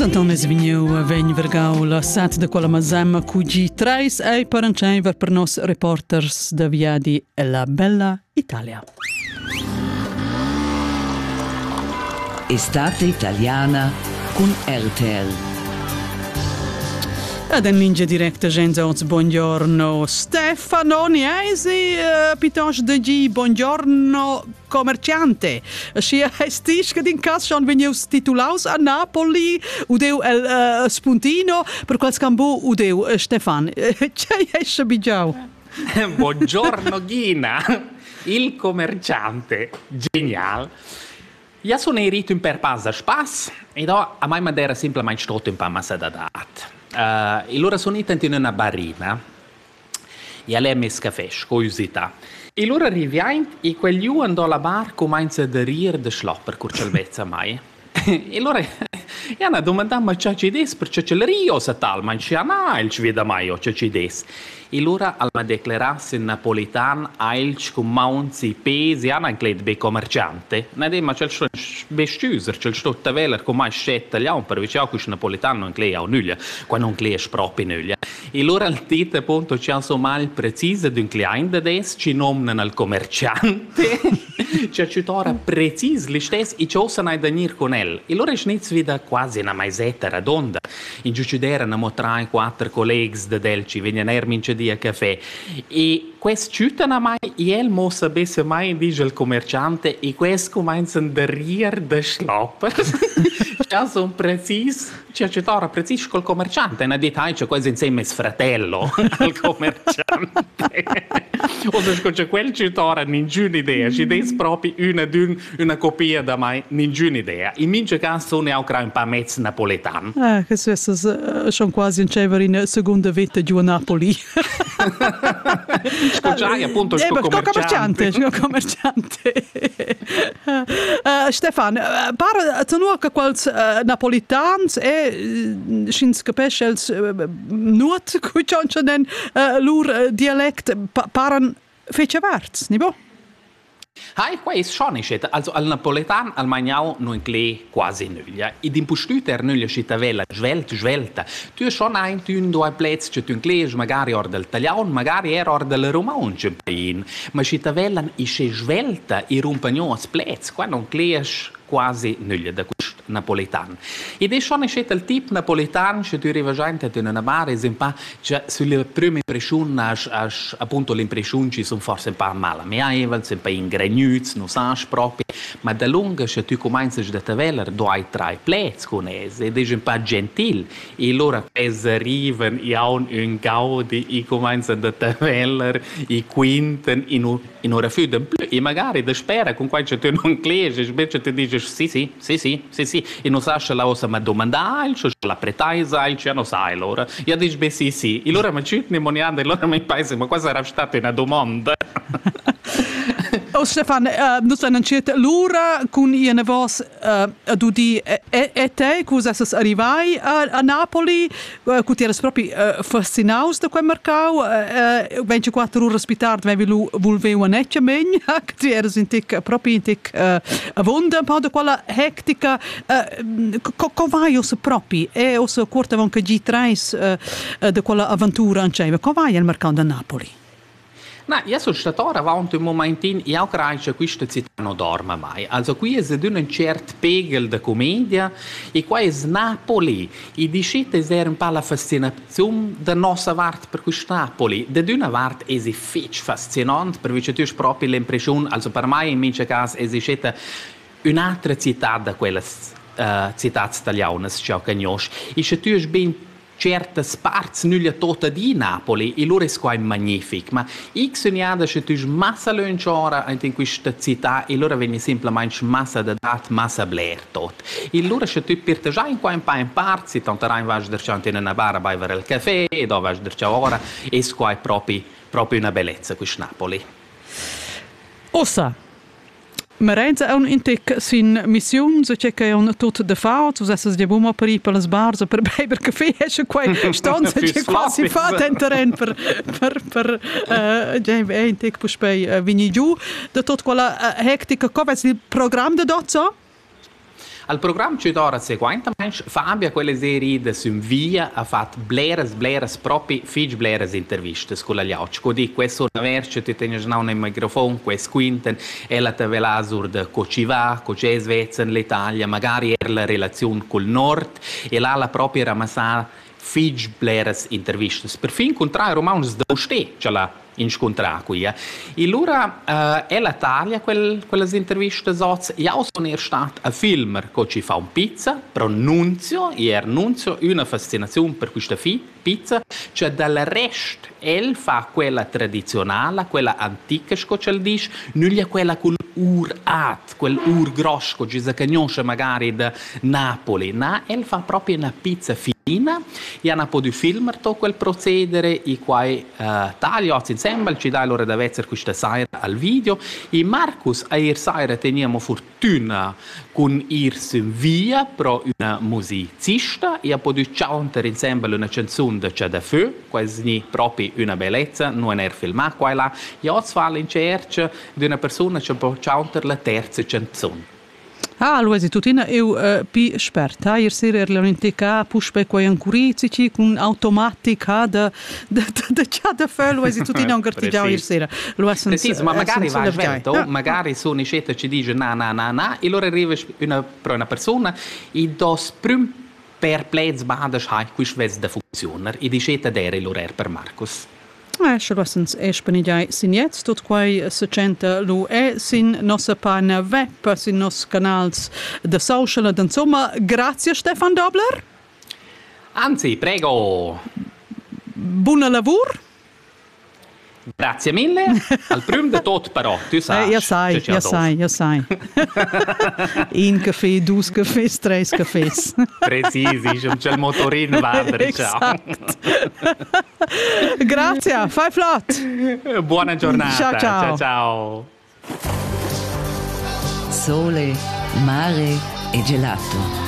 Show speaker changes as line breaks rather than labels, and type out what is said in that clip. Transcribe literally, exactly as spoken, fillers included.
Anton es vegniu vegn vergau la sat de quella masema cu G tre e per enceiver per nos reporters da Viadi e la bella Italia.
Estate italiana con R T L.
Ed in linea diretta genzoz buongiorno Stefano Niesi, uh, piuttosto de G buongiorno commerciante. Si estis che in cas schon venius titulaus a Napoli, udeu el uh, spuntino per quel scambu udeu uh, Stefan. C'è esce bigiau.
Buongiorno Ghina, il commerciante. Genial. Ja sono erito in per passa spas e da a mai madera semplicemente stott in pa massa da dat. Uh, e loro sono in una barina e lei ha messo caffè, scusita. E loro arriviamo e quegli andò alla bar comincia a derire de schlopper curcelvezza mai. E loro e hanno domandato ma c'è ci des perché c'è il rio sa tal ma c'è na il ci veda mai o c'è ci des. E loro hanno declarato in napolitan ailch con maunzi pesi hanno anche be commerciante. Ne ma c'è il bestuser c'è il stottaveller con mai scetta gli un per vicino con napolitan non clea o nulla quando non clea proprio nulla. E loro al tite appunto c'è so mal precisa d'un cliente des ci nomnano al commerciante. C'è ci tora precis li stes e c'ho sanai da nir con el. E loro schnitz vida quasi una maisetta redonda. In giucidera ne mo tre quattro colleghi de Delci vengono er mince a caffè e questo ciutana mai e el mo sapesse mai dice il commerciante e questo comincia a derriere de schlopper già sono precis c'è c'è ora precis col commerciante ne detto c'è quasi insieme fratello al commerciante o se c'è quel c'è ora ninguna idea ci des proprio una d'un una copia da mai ninguna idea in mince caso sono anche un po' mezzo napoletano
ah che questo uh, sono quasi in cevere in seconda vetta giù a Napoli.
Scocciai appunto il commerciante.
Il commerciante. uh, Stefan, uh, para tu nu che quals uh, napolitans e uh, schins capisce els uh, nuot cui c'hanchen uh, lur uh, dialect pa paran fece varts, ni bo?
Hai, qua è schon nicht. Also al napoletan al magnau non cle quasi nulla. Id impostüter nulla citavella svelt svelta. Tu schon ein tun due plätz che tu cles magari or del tagliaun, magari er or del romaun in. Ma citavella isce svelta i rumpagnos plätz, qua non cles quasi nulla da questo napoletan. Ed è schon nicht il tip napoletan che tu arriva gente in una bar e sempa cioè sulle prime impressioni as, as appunto l'impressione ci sono forse un po' male. Mi ha evol sempre in grenuz, non sa proprio, ma da lunga che tu cominci da taveller due tre plätz con esse ed è un po' gentil e loro es arrivano e hanno un gaudi e cominciano da taveller e quinten in in ora fuden più e magari da spera con quai che tu non clesi invece ti dici sì sì sì sì sì sì e non sa se la osa ma domanda il la pretaisa il non sai allora io dici beh sì sì e loro mi ci ne moniando e loro mi paese ma quasi era stata una domanda.
Oh Stefan, uh, nu sen încet lura con i nevos uh, du di e, e te cosa ses arrivai a, a Napoli uh, cu ti eres proprio uh, fascinaus da quel mercau uh, ventiquattro ore ospitart vevi lu volveu a neccia megn che ti eres in tic proprio in tic uh, a vonda un po' da quella hectica uh, co, co vai os proprio e os corta von che G tre uh, da quella avventura anceva co vai al mercato da Napoli.
No, io sono stato ora avanti un momentino e io credo che questa città non dorma mai. Also qui è un certo pegel di commedia e qua è Napoli. E dicete è un po' la fascinazione della nostra parte per questo Napoli. Da una parte è fitch fascinante perché tu hai proprio l'impressione, also per me in mio caso è un'altra città da quelle uh, città italiane che conosci. E se tu hai ben certe parti nulla tutta di Napoli e loro è qua magnifico ma io sono che tu hai massa lunch'ora in questa città e loro vengono semplicemente massa da dat massa blair tot e loro che tu per te già in qua in pa in parti tanto rein vai a in una bar a bere il caffè e dove vai a ora e qua è proprio, proprio una bellezza questo Napoli.
Ossa Marenza è un intek sin mission, so c'è che è un tot de faut, so essas de buma per i per las bars, per beber caffè, c'è qua stanza c'è quasi fatta in terreno per per per eh già è intek pus pei vini giù, da tot quella hectica, come è il programma da dozzo?
Al programma ci d'ora seguente, Fabia quelle serie su via ha fatto bleres, bleres, propri fig bleres interviste con la Liauc. Così questo una verce, ti tieni già nel microfono, questo quinten, e la te vela sur de Cociva, Coce Svezia, l'Italia, magari era la relazione col nord, e là la propria ramassata fig bleres interviste. Per fin incontrare romanos da usted, ce l'ha incontrato qui. Eh. E allora uh, è l'Italia, quel, quelle interviste, io sono stato a filmer che ci fa un pizza, però Nunzio, e Nunzio una fascinazione per questa fi- pizza, cioè dal resto, el fa quella tradizionale, quella antica, che ce dice, non è quella con urat, quel ur grosso che si conosce magari da Napoli, no, el fa proprio una pizza fina, e hanno potuto filmare quel procedere, e qua uh, taglio insieme, ci dà l'ora da vedere questa sera al video, e Marcus a ieri sera teniamo fortuna con irsi via, però una musicista, e ha potuto cantare insieme una canzone di C'è da Feu, quasi proprio una bellezza, non è filmato qua e là, e oggi fa l'incerca di una persona che può cantare la terza canzone.
Ah, Luisi, tutina eu uh, pi esperta. Ieri sera era l'unitica puspe quei ancurici con automatica da da da già da fare Luisi, tutina un cartigiao ieri sera.
Preciso, ma magari va svelto, no. Magari su una scelta ci dice na na na na, e allora arriva una, una persona e dos prim per plez badas hai quis ves da funzionar e dice dere l'orer per Marcus.
Eh, šodienas ešpaniģai sin jetzt, tot quai se centa lu e sin nossa página web, sin nos canals de social, ed insomma, grazie Stefan Dobler.
Anzi, prego.
Buona lavur.
Grazie mille. Al prim de tot però, tu sai.
Eh, ja sai, ja sai, ja sai. Un caffè, due caffè, tre caffè.
Precisi, c'è il motorino vadere, ciao.
Grazie, fai flott.
Buona giornata.
Ciao, ciao.
Ciao, ciao.
Sole, mare e gelato.